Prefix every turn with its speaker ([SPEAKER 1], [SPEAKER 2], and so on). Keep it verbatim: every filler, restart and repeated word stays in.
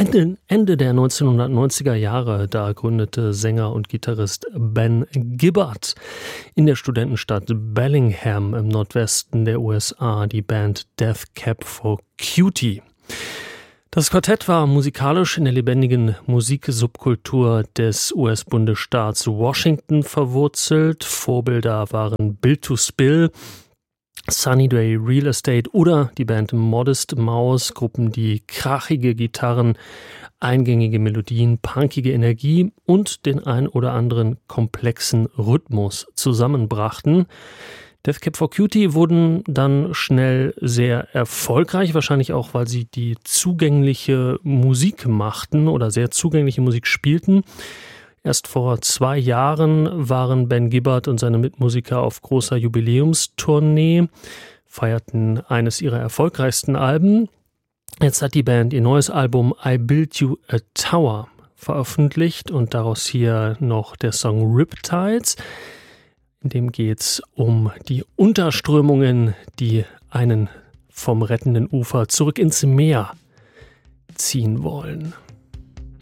[SPEAKER 1] Ende, Ende der neunzehnhundertneunziger Jahre, da gründete Sänger und Gitarrist Ben Gibbard in der Studentenstadt Bellingham im Nordwesten der U S A die Band Death Cab for Cutie. Das Quartett war musikalisch in der lebendigen Musiksubkultur des U S-Bundesstaats Washington verwurzelt. Vorbilder waren Built to Spill, Sunny Day Real Estate oder die Band Modest Mouse, Gruppen, die krachige Gitarren, eingängige Melodien, punkige Energie und den ein oder anderen komplexen Rhythmus zusammenbrachten. Death Cab for Cutie wurden dann schnell sehr erfolgreich, wahrscheinlich auch, weil sie die zugängliche Musik machten oder sehr zugängliche Musik spielten. Erst vor zwei Jahren waren Ben Gibbard und seine Mitmusiker auf großer Jubiläumstournee, feierten eines ihrer erfolgreichsten Alben. Jetzt hat die Band ihr neues Album I Built You a Tower veröffentlicht und daraus hier noch der Song Riptides. In dem geht's um die Unterströmungen, die einen vom rettenden Ufer zurück ins Meer ziehen wollen.